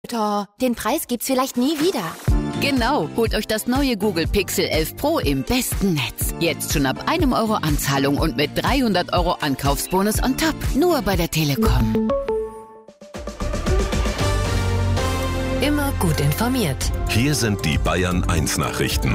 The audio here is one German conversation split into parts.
Den Preis gibt's vielleicht nie wieder. Genau, holt euch das neue Google Pixel 11 Pro im besten Netz. Jetzt schon ab 1 Euro Anzahlung und mit 300 Euro Ankaufsbonus on top. Nur bei der Telekom. Immer gut informiert. Hier sind die Bayern 1 Nachrichten.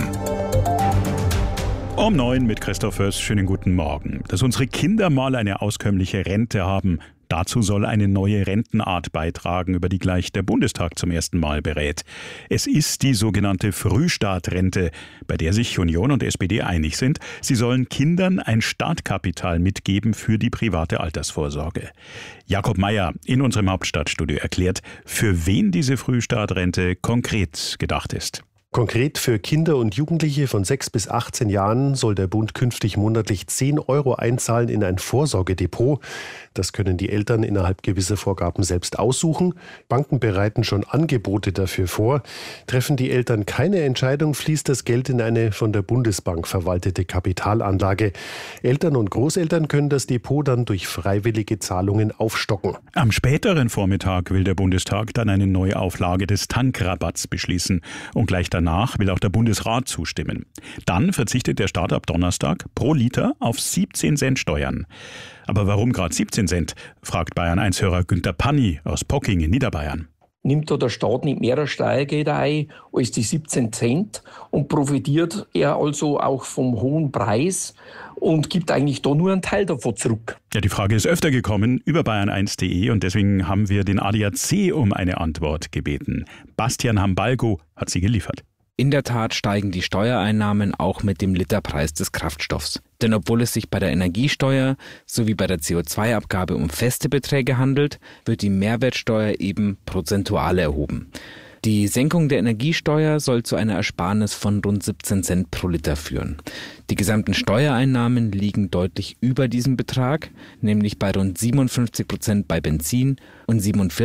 Um 9 mit Christoph Föß. Schönen guten Morgen. Dass unsere Kinder mal eine auskömmliche Rente haben, dazu soll eine neue Rentenart beitragen, über die gleich der Bundestag zum ersten Mal berät. Es ist die sogenannte Frühstartrente, bei der sich Union und SPD einig sind. Sie sollen Kindern ein Startkapital mitgeben für die private Altersvorsorge. Jakob Mayer in unserem Hauptstadtstudio erklärt, für wen diese Frühstartrente konkret gedacht ist. Konkret für Kinder und Jugendliche von 6 bis 18 Jahren soll der Bund künftig monatlich 10 Euro einzahlen in ein Vorsorgedepot. Das können die Eltern innerhalb gewisser Vorgaben selbst aussuchen. Banken bereiten schon Angebote dafür vor. Treffen die Eltern keine Entscheidung, fließt das Geld in eine von der Bundesbank verwaltete Kapitalanlage. Eltern und Großeltern können das Depot dann durch freiwillige Zahlungen aufstocken. Am späteren Vormittag will der Bundestag dann eine Neuauflage des Tankrabatts beschließen. Und gleich danach will auch der Bundesrat zustimmen. Dann verzichtet der Staat ab Donnerstag pro Liter auf 17 Cent Steuern. Aber warum gerade 17 Cent, fragt Bayern-1-Hörer Günther Panni aus Pocking in Niederbayern. Nimmt da der Staat nicht mehr Steuergelder ein als die 17 Cent und profitiert er also auch vom hohen Preis und gibt eigentlich da nur einen Teil davon zurück? Ja, die Frage ist öfter gekommen über bayern1.de und deswegen haben wir den ADAC um eine Antwort gebeten. Bastian Hambalgo hat sie geliefert. In der Tat steigen die Steuereinnahmen auch mit dem Literpreis des Kraftstoffs. Denn obwohl es sich bei der Energiesteuer sowie bei der CO2-Abgabe um feste Beträge handelt, wird die Mehrwertsteuer eben prozentual erhoben. Die Senkung der Energiesteuer soll zu einer Ersparnis von rund 17 Cent pro Liter führen. Die gesamten Steuereinnahmen liegen deutlich über diesem Betrag, nämlich bei rund 57% bei Benzin und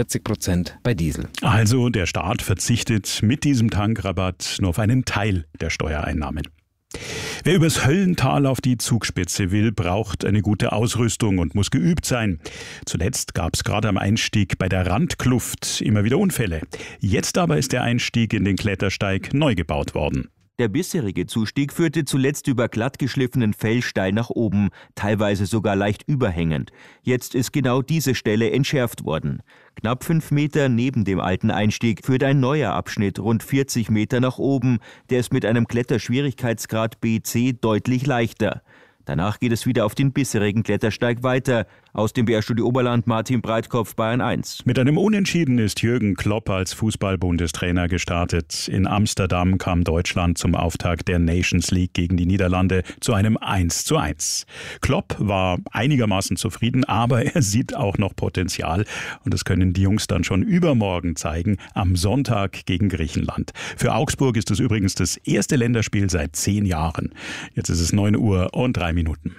47% bei Diesel. Also der Staat verzichtet mit diesem Tankrabatt nur auf einen Teil der Steuereinnahmen. Wer übers Höllental auf die Zugspitze will, braucht eine gute Ausrüstung und muss geübt sein. Zuletzt gab es gerade am Einstieg bei der Randkluft immer wieder Unfälle. Jetzt aber ist der Einstieg in den Klettersteig neu gebaut worden. Der bisherige Zustieg führte zuletzt über glatt geschliffenen Fell steil nach oben, teilweise sogar leicht überhängend. Jetzt ist genau diese Stelle entschärft worden. Knapp 5 Meter neben dem alten Einstieg führt ein neuer Abschnitt rund 40 Meter nach oben. Der ist mit einem Kletterschwierigkeitsgrad BC deutlich leichter. Danach geht es wieder auf den bisherigen Klettersteig weiter. Aus dem BR-Studio Oberland, Martin Breitkopf, Bayern 1. Mit einem Unentschieden ist Jürgen Klopp als Fußball-Bundestrainer gestartet. In Amsterdam kam Deutschland zum Auftakt der Nations League gegen die Niederlande zu einem 1:1. Klopp war einigermaßen zufrieden, aber er sieht auch noch Potenzial. Und das können die Jungs dann schon übermorgen zeigen, am Sonntag gegen Griechenland. Für Augsburg ist es übrigens das erste Länderspiel seit 10 Jahren. Jetzt ist es 9 Uhr und 3 Minuten.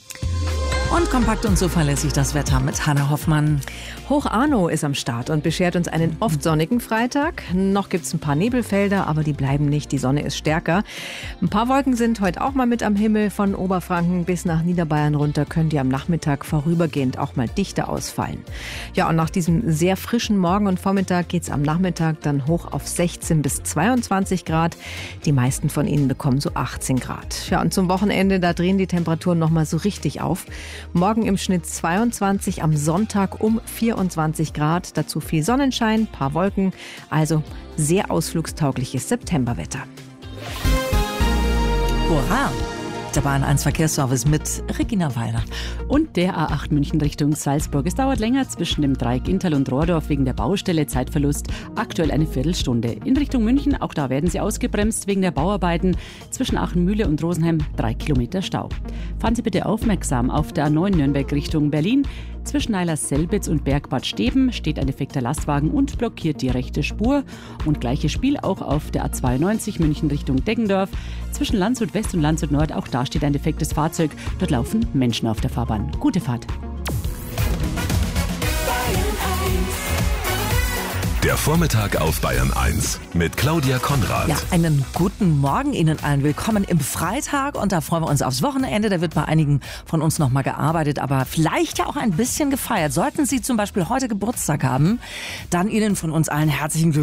Und kompakt und zuverlässig das Wetter mit Hanna Hoffmann. Hoch Arno ist am Start und beschert uns einen oft sonnigen Freitag. Noch gibt es ein paar Nebelfelder, aber die bleiben nicht. Die Sonne ist stärker. Ein paar Wolken sind heute auch mal mit am Himmel. Von Oberfranken bis nach Niederbayern runter können die am Nachmittag vorübergehend auch mal dichter ausfallen. Ja, und nach diesem sehr frischen Morgen und Vormittag geht es am Nachmittag dann hoch auf 16 bis 22 Grad. Die meisten von ihnen bekommen so 18 Grad. Ja, und zum Wochenende, da drehen die Temperaturen noch mal so richtig auf. Morgen im Schnitt 22, am Sonntag um 24 Grad. Dazu viel Sonnenschein, paar Wolken. Also sehr ausflugstaugliches Septemberwetter. Hurra! Der Bahn 1 Verkehrsservice mit Regina Weiler. Und der A8 München Richtung Salzburg. Es dauert länger zwischen dem Dreieck Inntal und Rohrdorf wegen der Baustelle. Zeitverlust aktuell eine Viertelstunde. In Richtung München, auch da werden sie ausgebremst wegen der Bauarbeiten. Zwischen Aachenmühle und Rosenheim 3 Kilometer Stau. Fahren Sie bitte aufmerksam auf der A9 Nürnberg Richtung Berlin. Zwischen Eilers-Selbitz und Bergbad Steben steht ein defekter Lastwagen und blockiert die rechte Spur. Und gleiches Spiel auch auf der A92 München Richtung Deggendorf. Zwischen Landshut West und Landshut Nord, auch da steht ein defektes Fahrzeug. Dort laufen Menschen auf der Fahrbahn. Gute Fahrt. Der Vormittag auf Bayern 1 mit Claudia Konrad. Ja, einen guten Morgen Ihnen allen. Willkommen im Freitag und da freuen wir uns aufs Wochenende. Da wird bei einigen von uns noch mal gearbeitet, aber vielleicht ja auch ein bisschen gefeiert. Sollten Sie zum Beispiel heute Geburtstag haben, dann Ihnen von uns allen herzlichen Glückwunsch.